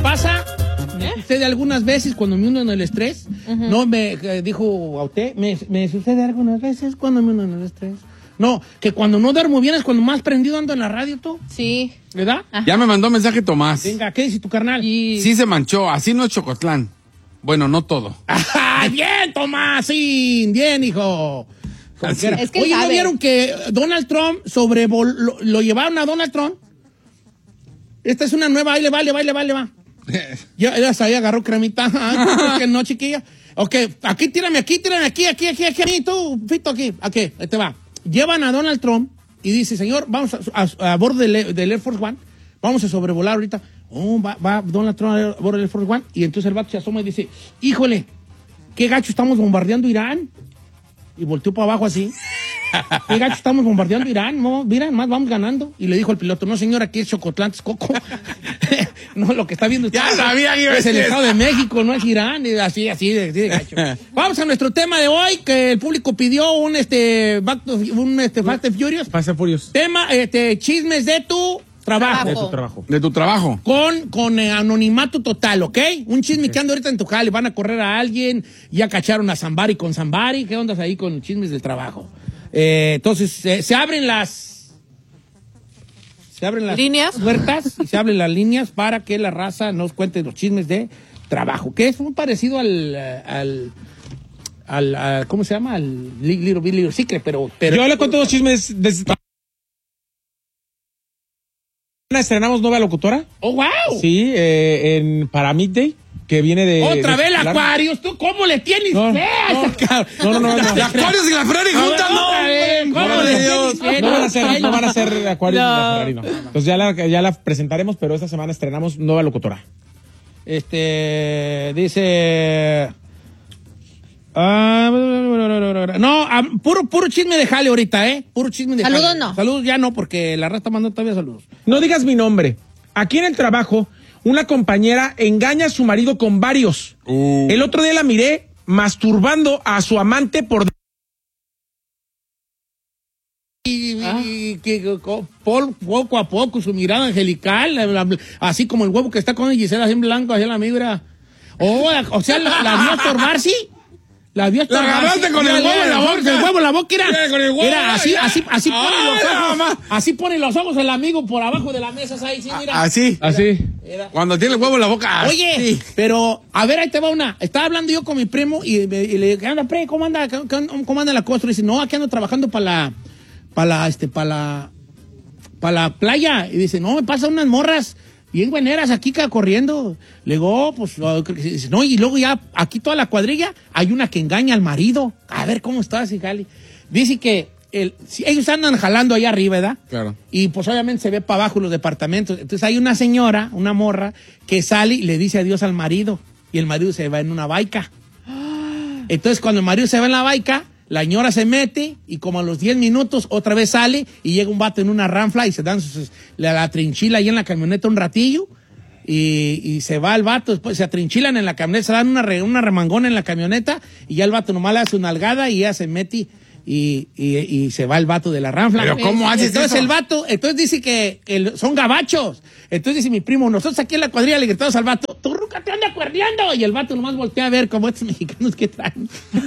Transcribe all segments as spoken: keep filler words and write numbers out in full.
pasa? ¿Eh? Sucede algunas veces cuando me uno en el estrés. Uh-huh. No, me eh, dijo a usted, me, me sucede algunas veces cuando me uno en el estrés. No, que cuando no duermo bien es cuando más prendido ando en la radio, tú. Sí. ¿Verdad? Ajá. Ya me mandó mensaje Tomás. Venga, ¿qué dice tu carnal? Y... Sí se manchó, así no es Chocotlán. Bueno, no todo. ¡Ajá! ¡Bien, Tomás! Sí, bien, hijo. Es que Oye, ¿no vieron que Donald Trump sobrevol... lo, lo llevaron a Donald Trump? Esta es una nueva, ahí le va, ahí le va, ahí le va, ahí le va. Ya, ya ahí agarró cremita. Ay, que no, chiquilla. Ok, aquí, tírame aquí, tírame aquí, aquí, aquí, aquí, aquí, tú, Fito, aquí. Aquí, ahí te va. Llevan a Donald Trump y dice, señor, vamos a, a, a bordo del, del Air Force One, vamos a sobrevolar ahorita. Oh, va, va Donald Trump a bordo del Air Force One. Y entonces el vato se asoma y dice, híjole, qué gacho estamos bombardeando Irán. Y volteó para abajo así. ¿Qué gacho estamos bombardeando Irán? No, mira, más vamos ganando. Y le dijo el piloto, no señor, aquí es Chocotlán, es Coco. No, lo que está viendo usted ya sabía que es el Estado de México, no es Irán. Y así, así, de, así de gacho. Vamos a nuestro tema de hoy, que el público pidió un este, back to, un este Fast and Furious. Fast and Furious. Tema, este, chismes de tu trabajo. De tu trabajo. De tu trabajo. Con, con eh, anonimato total, ¿ok? Un chisme okay. que anda ahorita en tu jale, van a correr a alguien, ya cacharon a Zambari con Zambari, ¿qué ondas ahí con chismes del trabajo? Eh, entonces, eh, se abren las... Se abren las líneas, puertas y se abren las líneas para que la raza nos cuente los chismes de trabajo, que es muy parecido al... al al, al ¿cómo se llama? Al Little Big Little Secret, pero, pero... Yo le cuento dos chismes de... Estrenamos nueva locutora. ¡Oh, wow! Sí, eh, en para Midday, que viene de... ¡Otra de, vez el Aquarius! ¿Tú cómo le tienes no, fe? No, no, no. no, no. El Aquarius y la Ferrari juntas, no. ¿Cómo no, le Dios? tienes fe? No van a ser, no van a ser Aquarius no. y la Ferrari, no. Entonces ya la, ya la presentaremos, pero esta semana estrenamos nueva locutora. Este, dice... Uh, no, um, puro, puro chisme de jale ahorita, ¿eh? Puro chisme de Saludos jale. no. Saludos ya no, porque la raza mandó todavía saludos. No digas mi nombre. Aquí en el trabajo, una compañera engaña a su marido con varios. Uh. El otro día la miré masturbando a su amante por... Y, ah. y que Paul, poco a poco, su mirada angelical, la, la, así como el huevo que está con Gisela así en blanco, así en la migra. Oh, o sea, la, la vio estorbarse. La vio La agarraste con el huevo en la boca. El huevo en la boca era. Con el huevo, era así, ya. así, así Ay, pone los ojos. mamá. Así pone los ojos el amigo por abajo de la mesa, ahí, sí, mira. Así. Era, así. Era. Cuando tiene el huevo en la boca. Oye, así. pero, a ver, ahí te va una. Estaba hablando yo con mi primo y, y le dije, ¿qué anda, pre? ¿Cómo anda? ¿Cómo anda la cosa? Y dice, no, aquí ando trabajando para la, para la, este, para la, para la playa. Y dice, no, me pasan unas morras bien bueneras aquí corriendo. Le digo, oh, pues, dice, no, y luego ya aquí toda la cuadrilla hay una que engaña al marido. A ver cómo estás, Gali. Dice que el, si ellos andan jalando allá arriba, ¿verdad? Claro. Y pues obviamente se ve para abajo los departamentos. Entonces hay una señora, una morra, que sale y le dice adiós al marido. Y el marido se va en una baica. Entonces cuando el marido se va en la baica, la señora se mete y como a los diez minutos otra vez sale y llega un vato en una ranfla y se dan sus, la, la trinchila ahí en la camioneta un ratillo y, y se va el vato, después se atrinchilan en la camioneta, se dan una, re, una remangona en la camioneta y ya el vato nomás le hace una algada y ya se mete y, y, y se va el vato de la ranfla. ¿Pero cómo haces Entonces eso? el vato, entonces dice que, que son gabachos. Entonces dice mi primo, nosotros aquí en la cuadrilla le gritamos al vato, ¡tu ruca te anda cuerdeando! Y el vato nomás voltea a ver como estos mexicanos que traen.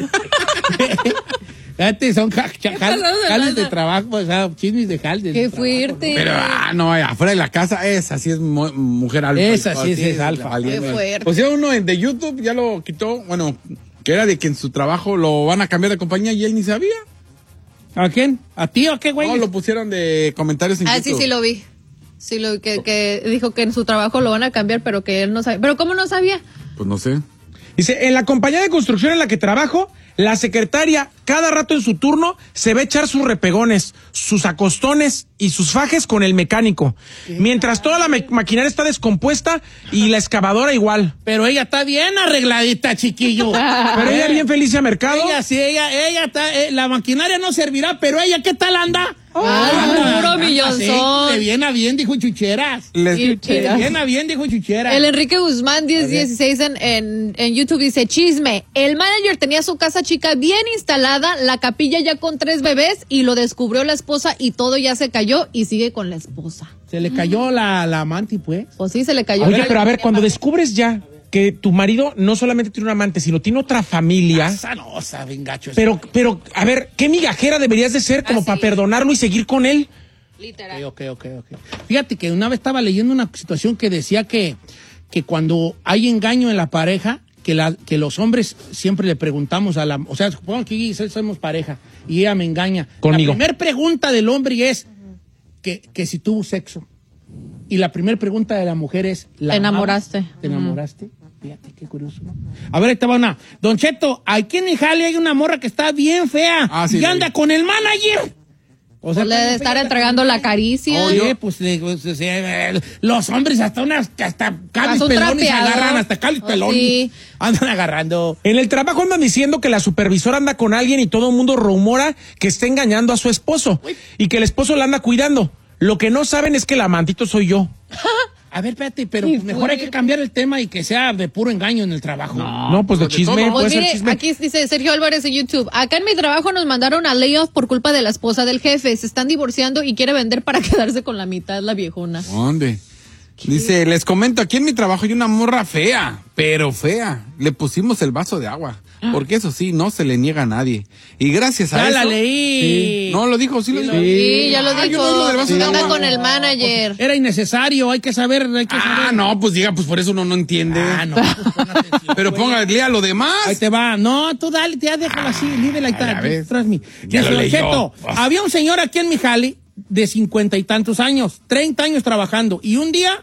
Fíjate, son jales de trabajo, o sea, chismes de jales. ¡Qué fuerte! Pero, ah, no, afuera de la casa, esa sí es mu mujer alfa. Esa sí es, es alfa. ¡Qué fuerte! Pues ya uno de YouTube ya lo quitó, bueno, que era de que en su trabajo lo van a cambiar de compañía y él ni sabía. ¿A quién? ¿A ti o qué, güey? No, lo pusieron de comentarios en ah, YouTube. Ah, sí, sí lo vi. Sí, lo que, que dijo que en su trabajo lo van a cambiar, pero que él no sabía. ¿Pero cómo no sabía? Pues no sé. Dice, en la compañía de construcción en la que trabajo, la secretaria, cada rato en su turno, se va a echar sus repegones, sus acostones y sus fajes con el mecánico. Mientras toda la maquinaria está descompuesta y la excavadora igual. Pero ella está bien arregladita, chiquillo. Pero ella bien feliz a mercado. Ella sí, ella, ella está, eh, la maquinaria no servirá, pero ella, ¿qué tal anda? Ah, puro millonzón. De bien a bien, dijo Chucheras. Les- Y- De bien a bien, dijo Chucheras. El Enrique Guzmán diez dieciséis en, en, en YouTube dice, chisme, el manager tenía su casa chica bien instalada, la capilla ya con tres bebés y lo descubrió la esposa y todo ya se cayó y sigue con la esposa. Se le cayó la, la amante, pues. Pues sí, se le cayó. Oye, pero a ver, cuando descubres ya que tu marido no solamente tiene un amante, sino tiene otra familia. Esa no, saben gacho. eso. Pero, pero, a ver, ¿qué migajera deberías de ser como Ah, para sí. perdonarlo y seguir con él? Literal. Ok, ok, ok, ok. Fíjate que una vez estaba leyendo una situación que decía que, que cuando hay engaño en la pareja, que, la, que los hombres siempre le preguntamos a la... O sea, supongamos que Giselle somos pareja y ella me engaña. Conmigo. La primera pregunta del hombre es que, que si tuvo sexo. Y la primera pregunta de la mujer es... ¿la Te enamoraste. amabas? ¿Te enamoraste? Fíjate, qué curioso, ¿no? A ver, ahí te va una. Don Cheto, aquí en Ijale hay una morra que está bien fea. Ah, sí, y lo anda vi. con el manager. O Pues le debe estar entregando la caricia. Oye, pues, eh, pues, eh, los hombres hasta unas, hasta cables Hasta un pelones se trapeador. agarran, hasta cables Oh, pelones. sí. Andan agarrando. En el trabajo andan diciendo que la supervisora anda con alguien y todo el mundo rumora que está engañando a su esposo y que el esposo la anda cuidando. Lo que no saben es que el amantito soy yo. A ver, espérate, pero mejor hay que cambiar el tema y que sea de puro engaño en el trabajo. No, pues de de chisme, todo. puede Pues ser mire, chisme. aquí dice Sergio Álvarez en YouTube. Acá en mi trabajo nos mandaron a layoff por culpa de la esposa del jefe. Se están divorciando y quiere vender para quedarse con la mitad, la viejona. ¿Dónde? Dice, les comento, aquí en mi trabajo hay una morra fea, pero fea. Le pusimos el vaso de agua, porque eso sí, no se le niega a nadie. Y gracias a Ya eso... la leí. Sí. No, lo dijo, sí, lo dijo. Sí, ya lo Ah, yo dijo. no hablo del vaso de Anda agua. con el manager. Era innecesario, hay que saber, hay que Ah, saber. no, pues diga, pues por eso uno no entiende. Ah, no. Pues pon atención, Pero güey. póngale, lea lo demás. Ahí te va. No, tú dale, ya déjalo así, lídela y Ah, ya tal. ves. Tras mí. Ya Dice, lo Don leyó. Cheto, Ah. había un señor aquí en mi jale de cincuenta y tantos años, treinta años trabajando, y un día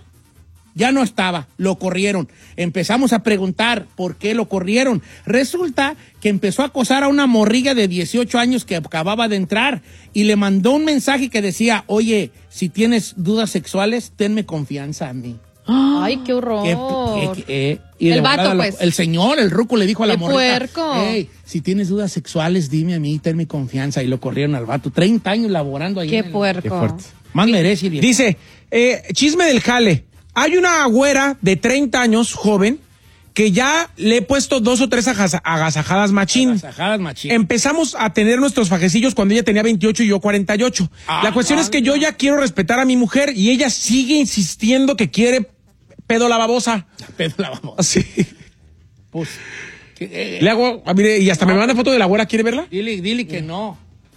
ya no estaba, lo corrieron. Empezamos a preguntar por qué lo corrieron. Resulta que empezó a acosar a una morrilla de dieciocho años que acababa de entrar y le mandó un mensaje que decía, oye, si tienes dudas sexuales, tenme confianza a mí. Ay, qué horror. Que- que- que- eh, y El de vato, volada lo- pues. El señor, el ruco, le dijo a la ¡Qué morrita, puerco! hey, si tienes dudas sexuales, dime a mí, tenme confianza. Y lo corrieron al vato. treinta años laborando ahí. Qué en el- puerco. Qué fuerte. Más merece. viejo. Dice, eh, chisme del jale. Hay una güera de treinta años, joven, que ya le he puesto dos o tres agas- agasajadas machín. Agasajadas machín. Empezamos a tener nuestros fajecillos cuando ella tenía veintiocho y yo cuarenta y ocho. Ah, La cuestión es que yo ya quiero respetar a mi mujer y ella sigue insistiendo que quiere pedo la babosa. Pero la vamos. Así. Pues, que, eh, Le hago, ah, mire, y hasta me manda foto de la güera, ¿quiere verla? dile, dile que no.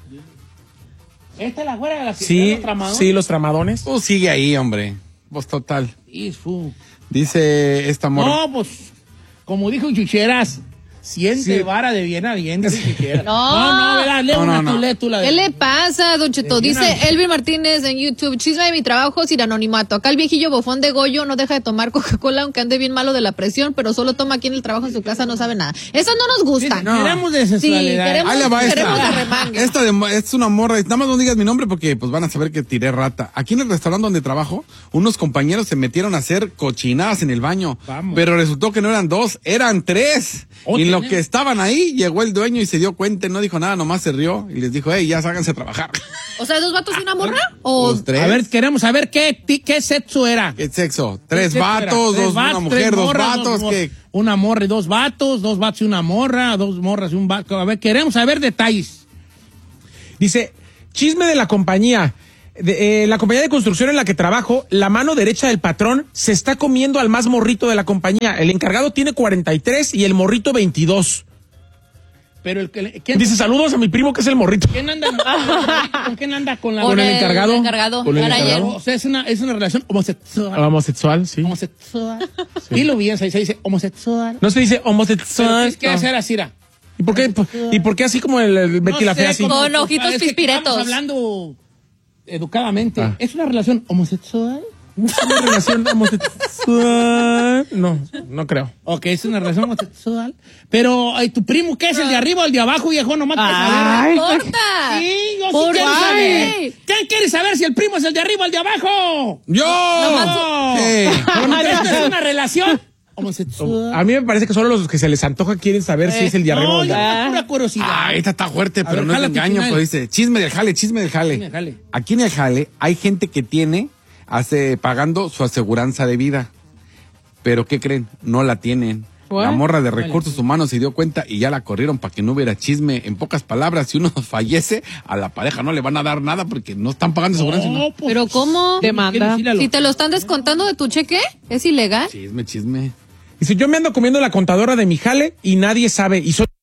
Esta es la güera de la que Sí, los tramados. sí, los tramadones. Tú sigue ahí, hombre. Pues total. Y fu. Dice esta morra. No, pues, como dijo Chucheras, siente Sí. vara de bien a bien, dice Chucheras. No. no, no, ¿verdad? Lee No, una, no, tú, no. lee tú la de- ¿Qué le pasa, Don Cheto? Bien, Dice bien. Elvin Martínez en YouTube, chisme de mi trabajo sin anonimato. Acá el viejillo bofón de Goyo no deja de tomar Coca-Cola aunque ande bien malo de la presión, pero solo toma aquí en el trabajo en su casa, no sabe nada. Esas no nos gustan. Sí, queremos de Sí, sexualidad. queremos, Ahí le va queremos esta. arremangue. Esta de- es una morra. Nada más no digas mi nombre porque pues van a saber que tiré rata. Aquí en el restaurante donde trabajo, unos compañeros se metieron a hacer cochinadas en el baño. Vamos. Pero resultó que no eran dos, eran tres. Oh, y en lo tenemos. que estaban ahí, llegó el dueño y se dio cuenta y no dijo nada, nomás se rió y les dijo, hey, ya ságanse a trabajar. O sea, ¿dos vatos y una morra? O Pues tres. A ver, queremos saber qué, ti- qué sexo era. ¿Qué sexo? Tres ¿Qué sexo era? vatos, Tres dos, vatos, una tres mujer, dos morras, vatos, mor- que... Una morra y dos vatos, dos vatos y una morra, dos morras y un vato. A ver, queremos saber detalles. Dice, chisme de la compañía. De, eh, la compañía de construcción en la que trabajo, la mano derecha del patrón se está comiendo al más morrito de la compañía. El encargado tiene cuarenta y tres y el morrito veintidós. Pero el que... ¿quién, Dice, saludos a mi primo que es el morrito. ¿quién anda, ¿Con quién anda con la... Con el encargado. encargado. Con el Manager. encargado. O sea, es una, es una relación homosexual. Homosexual, sí. Homosexual. Dilo bien, se, se dice homosexual. No se dice Pero homosexual. tienes que no. hacer así, ¿ra? ¿Y por qué, ¿Y por qué así como el, el Betty No la sé, Fea así? como- Con ojitos es que pispiretos. Estamos hablando educadamente. Ah. ¿Es una relación homosexual? ¿Es una relación homosexual? No, no creo. Ok, es una relación homosexual. Pero, ay, ¿tu primo qué es? ¿El de arriba o el de abajo, viejo? Nomás para saber. ¡No importa! Sí, yo sí ¿Por quiero qué? saber. ¿Quién quiere saber si el primo es el de arriba o el de abajo? ¡Yo! No. Sí. Pero no, ¿esto es una relación? homosexual. A mí me parece que solo los que se les antoja quieren saber eh, si es el de arriba no, o el de abajo. Pura curiosidad. Ah, esta está fuerte, A pero ver, no es jálate, engaño, final. pues dice, chisme del jale, chisme del jale. Chisme del jale. Aquí en el jale hay gente que tiene, hace, pagando su aseguranza de vida. Pero ¿qué creen? No la tienen. What? La morra de recursos humanos se dio cuenta y ya la corrieron para que no hubiera chisme. En pocas palabras, si uno fallece, a la pareja no le van a dar nada porque no están pagando aseguranza. No, pues, ¿Pero cómo? Demanda. Si te lo están descontando de tu cheque, ¿es ilegal? Chisme, chisme. Dice, yo me ando comiendo la contadora de mi jale y nadie sabe. Y soy...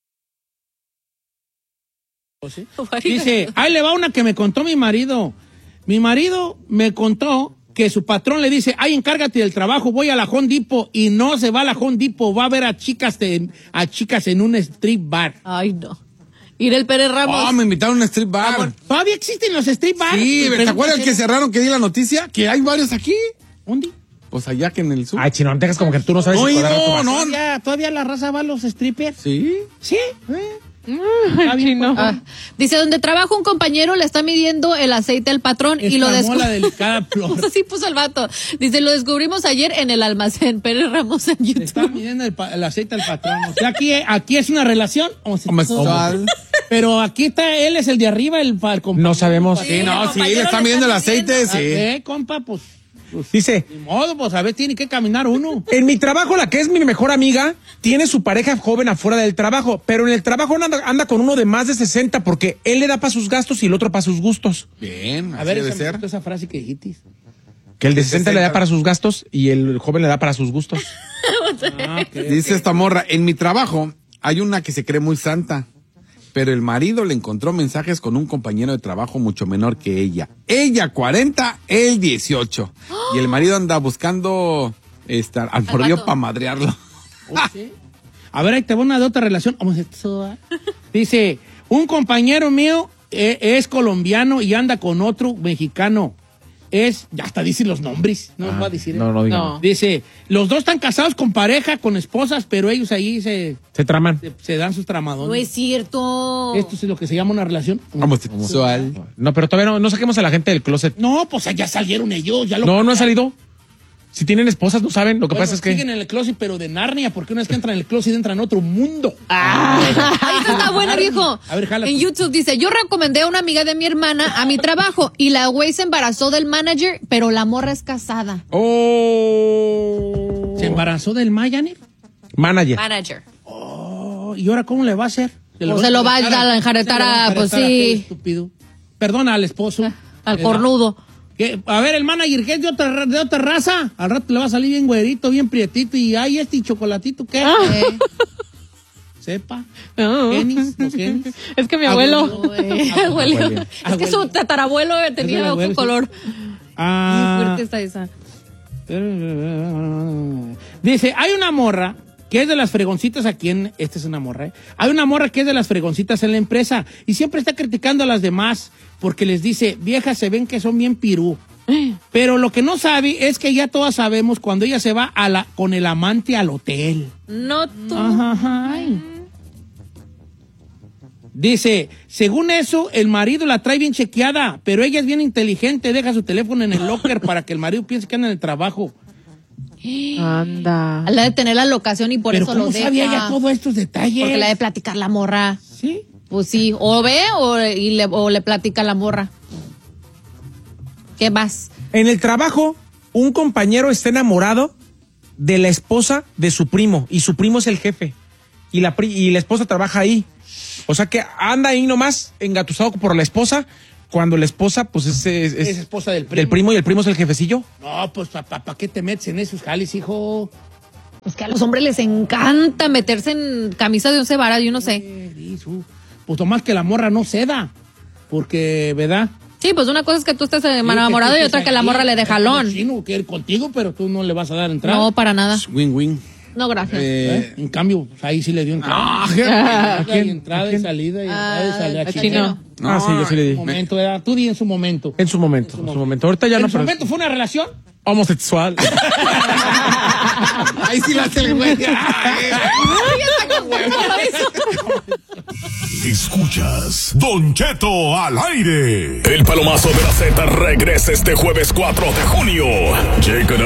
Dice, ahí le va una que me contó mi marido. Mi marido me contó que su patrón le dice, ay, encárgate del trabajo, voy a la Home Depot, y no se va a la Home Depot, va a ver a chicas de, a chicas en un strip bar. Ay, no. Ir el Pérez Ramos. Oh, me invitaron a un strip bar. Ah, bueno, ¿todavía existen los strip bars? Sí, Me ¿te acuerdas pregunto que cerraron, que di la noticia? Que hay varios aquí. ¿Dónde? Pues allá que en el sur. Ay, chino, no te dejas como que tú no sabes No, si cuadrar no, tu vaso. no. ¿Todavía, ¿Todavía la raza va a los strippers? Sí. Sí. Ay, chino. Ah, dice, donde trabaja un compañero le está midiendo el aceite al patrón y lo Exclamó la descubrió. delicada flor. Así puso el vato. Dice, lo descubrimos ayer en el almacén. Pérez Ramos en Le está YouTube. midiendo el, pa- el aceite al patrón. O sea, aquí, aquí es una relación homosexual. Homosexual. Pero aquí está, él es el de arriba, el, pa- el compañero. No sabemos. Sí, no, sí, compañero le está le midiendo el está aceite, Ah, sí. eh, compa, pues, pues, Dice, ni modo, pues a ver, tiene que caminar uno. en mi trabajo, la que es mi mejor amiga, tiene su pareja joven afuera del trabajo, pero en el trabajo anda, anda con uno de más de sesenta porque él le da para sus gastos y el otro para sus gustos. Bien, A así ver, debe esa, ser. esa frase que dijiste. Que el de sesenta le da para sus gastos y el joven le da para sus gustos. Ah, ok. Dice esta morra, en mi trabajo hay una que se cree muy santa, pero el marido le encontró mensajes con un compañero de trabajo mucho menor que ella. Ella cuarenta, él dieciocho. Y el marido anda buscando estar al morrillo vato. para madrearlo. ¿Oh, sí? A ver, ahí te va una de otra relación homosexual. Dice, un compañero mío eh, es colombiano y anda con otro mexicano. Es, ya hasta dice los nombres, no Ah, va a decir. no, no digan. No. Dice, los dos están casados con pareja, con esposas, pero ellos ahí se, Se traman. se, se dan sus tramadones. No es cierto. Esto es lo que se llama una relación Homosexual. No, pero todavía no, no saquemos a la gente del closet. No, pues ya salieron ellos, ya lo No, no ha salido. Si tienen esposas, no saben. Lo que Bueno, pasa es que... siguen en el closet, pero de Narnia, porque una vez que entran en el closet entran a otro mundo. Ah, esta está buena, viejo. A ver, jala En tú. YouTube dice, yo recomendé a una amiga de mi hermana a mi trabajo y la güey se embarazó del manager, pero la morra es casada. Oh. ¿Se embarazó del Mayaner? Manager. Manager. Oh, ¿y ahora cómo le va a hacer? O se lo va a enjaretar a enjaretar se lo va a- pues, enjaretar a sí. aquel estúpido. Perdona al esposo. Al Eh, cornudo. ¿qué? A ver, el manager, ¿qué es de otra, ra- de otra raza? Al rato le va a salir bien güerito, bien prietito. Y ay, este chocolatito, ¿qué? Eh, Sepa. No. Genis, los genis. Es que mi Abuelo. abuelo. Abuelo. Es que su tatarabuelo tenía el abuelo, otro color. Ah. Muy fuerte está esa. Dice, hay una morra que es de las fregoncitas aquí en... Esta es una morra, ¿eh? Hay una morra que es de las fregoncitas en la empresa y siempre está criticando a las demás porque les dice, viejas, se ven que son bien pirú. Pero lo que no sabe es que ya todas sabemos cuando ella se va a la, con el amante al hotel. No tú. Ajá, ajá, ay. Dice, según eso, el marido la trae bien chequeada, pero ella es bien inteligente, deja su teléfono en el locker para que el marido piense que anda en el trabajo. Anda. La de tener la locación y por Pero eso ¿cómo lo deja. sabía ya todos estos detalles? Porque la de platicar la morra. Sí. Pues sí, o ve o, y le, o le platica la morra. ¿Qué más? En el trabajo, un compañero está enamorado de la esposa de su primo y su primo es el jefe y la, pri- y la esposa trabaja ahí. O sea que anda ahí nomás engatusado por la esposa cuando la esposa pues es, es- es Es esposa del primo. del primo y el primo es el jefecillo. No, pues ¿para pa, pa qué te metes en esos jales, hijo? Es que a los hombres les encanta meterse en camisa de once varas, yo no sé. Eh, hijo. Pues nomás que la morra no ceda, porque, ¿verdad? Sí, pues una cosa es que tú estés enamorado y otra que la morra le dé jalón. Chino quiere ir contigo, pero tú no le vas a dar entrada. No, para nada. Win-win. No, gracias. Eh, ¿Eh? En cambio, pues, ahí sí le dio entrada. Ah, Entrada quién? y entrada y salida y entrada y salida. Ah, Chino. chino. No, ah, sí, yo sí le En di. su momento, ¿verdad? Tú di en su momento. En su momento, en su momento. Ahorita ya ¿En no, su pero momento fue una relación? homosexual. ahí sí la hace el güey. Escuchas Don Cheto al aire. El palomazo de la Z regresa este jueves cuatro de junio. Llegan a